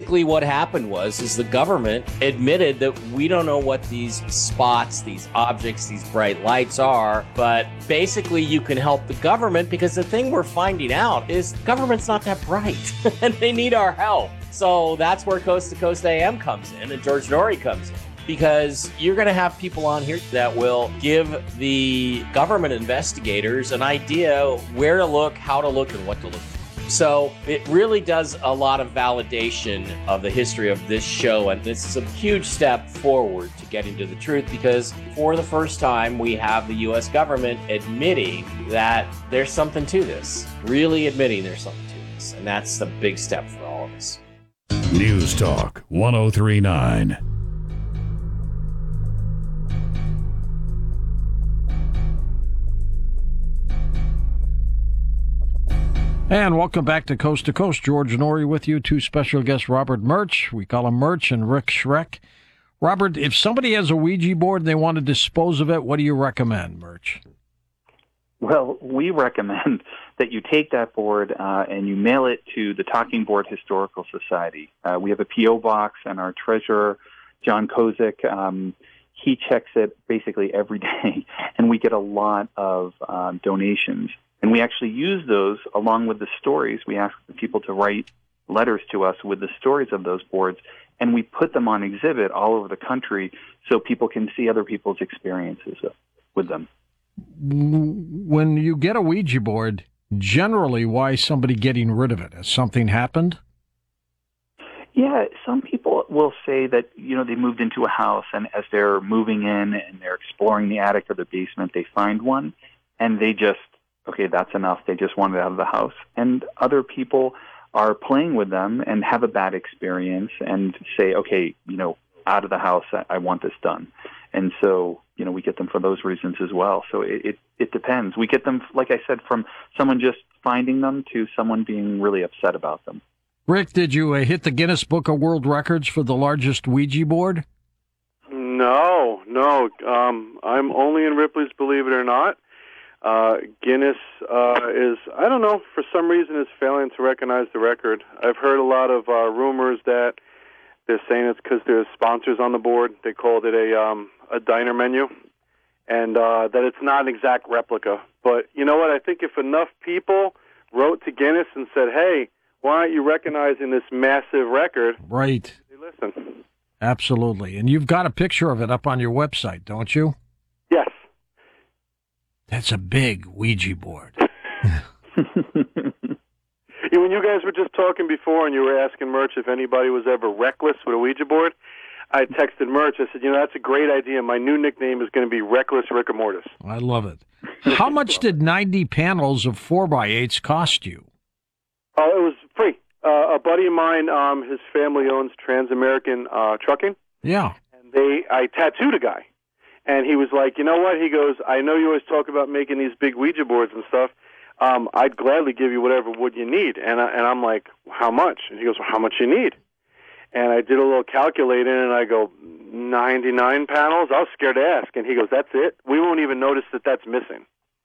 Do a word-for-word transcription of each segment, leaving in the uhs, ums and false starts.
basically what happened was is the government admitted that we don't know what these spots, these objects, these bright lights are, but basically you can help the government because the thing we're finding out is the government's not that bright and they need our help. So that's where Coast to Coast A M comes in and George Noory comes in. Because you're going to have people on here that will give the government investigators an idea where to look, how to look, and what to look for. So it really does a lot of validation of the history of this show, and this is a huge step forward to getting to the truth because for the first time we have the U S government admitting that there's something to this, really admitting there's something to this, and that's the big step for all of us. News Talk one oh three point nine. And welcome back to Coast to Coast. George Noory with you. Two special guests, Robert Murch. We call him Murch, and Rick Schreck. Robert, if somebody has a Ouija board and they want to dispose of it, what do you recommend, Murch? Well, we recommend that you take that board uh, and you mail it to the Talking Board Historical Society. Uh, we have a P O box, and our treasurer, John Kozik, um, he checks it basically every day, and we get a lot of um, donations. And we actually use those along with the stories. We ask the people to write letters to us with the stories of those boards, and we put them on exhibit all over the country so people can see other people's experiences with them. When you get a Ouija board, generally, why is somebody getting rid of it? Has something happened? Yeah, some people will say that, you know, they moved into a house, and as they're moving in and they're exploring the attic or the basement, they find one, and they just okay, that's enough. They just want it out of the house. And other people are playing with them and have a bad experience and say, okay, you know, out of the house, I, I want this done. And so, you know, we get them for those reasons as well. So it, it, it depends. We get them, like I said, from someone just finding them to someone being really upset about them. Rick, did you uh, hit the Guinness Book of World Records for the largest Ouija board? No, no. Um, I'm only in Ripley's, believe it or not. Uh, Guinness uh, is, I don't know, for some reason is failing to recognize the record. I've heard a lot of uh, rumors that they're saying it's because there's sponsors on the board. They called it a um, a diner menu, and uh, that it's not an exact replica. But you know what? I think if enough people wrote to Guinness and said, hey, why aren't you recognizing this massive record? Right. They listen. Absolutely. And you've got a picture of it up on your website, don't you? Yes. That's a big Ouija board. Yeah, when you guys were just talking before and you were asking Murch if anybody was ever reckless with a Ouija board, I texted Murch. I said, you know, that's a great idea. My new nickname is going to be Reckless Rickamortis. I love it. How much did ninety panels of four by eights cost you? Oh, it was free. Uh, a buddy of mine, um, his family owns Transamerican uh, Trucking. Yeah. And they, I tattooed a guy. And he was like, you know what? He goes, I know you always talk about making these big Ouija boards and stuff. Um, I'd gladly give you whatever wood you need. And, I, and I'm like, how much? And he goes, well, how much you need? And I did a little calculating, and I go, ninety-nine panels? I was scared to ask. And he goes, that's it? We won't even notice that that's missing.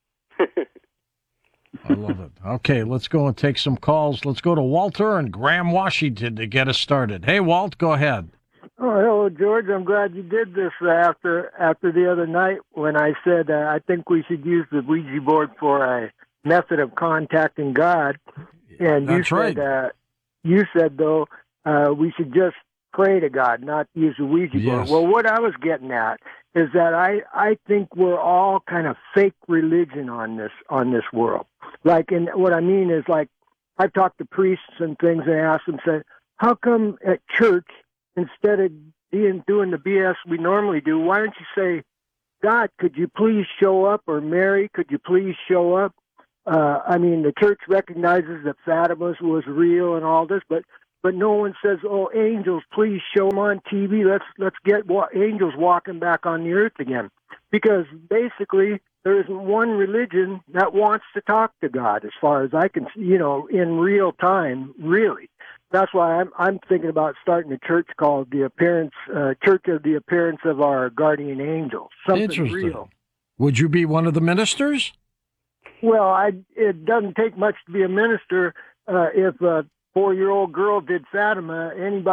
I love it. Okay, let's go and take some calls. Let's go to Walter and Graham, Washington to get us started. Hey, Walt, go ahead. Oh, hello, George. I'm glad you did this after after the other night when I said uh, I think we should use the Ouija board for a method of contacting God. And That's you right. said, uh, you said, though, uh, we should just pray to God, not use the Ouija board. Yes. Well, what I was getting at is that I, I think we're all kind of fake religion on this on this world. Like, and what I mean is, like, I've talked to priests and things and asked them, say, how come at church, instead of being doing the B S we normally do, why don't you say, God, could you please show up? Or Mary, could you please show up? Uh, I mean, the church recognizes that Fatima was real and all this, but but no one says, oh, angels, please show them on T V. Let's let's get wa- angels walking back on the earth again. Because basically, there isn't one religion that wants to talk to God, as far as I can see, you know, in real time, really. That's why I'm I'm thinking about starting a church called the Appearance uh, Church of the Appearance of Our Guardian Angel. Something Interesting. real. Would you be one of the ministers? Well, I, it doesn't take much to be a minister. Uh, if a four-year-old girl did Fatima, anybody